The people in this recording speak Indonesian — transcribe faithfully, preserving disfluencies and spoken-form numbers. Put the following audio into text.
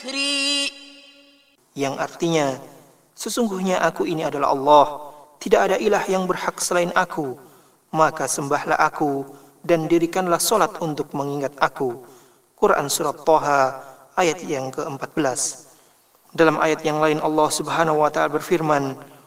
ذكري yang artinya, sesungguhnya aku ini adalah Allah, tidak ada ilah yang berhak selain aku, maka sembahlah aku dan dirikanlah solat untuk mengingat aku. Quran Surat Thaha ayat yang keempat belas. Dalam ayat yang lain Allah Subhanahu wa Ta'ala berfirman,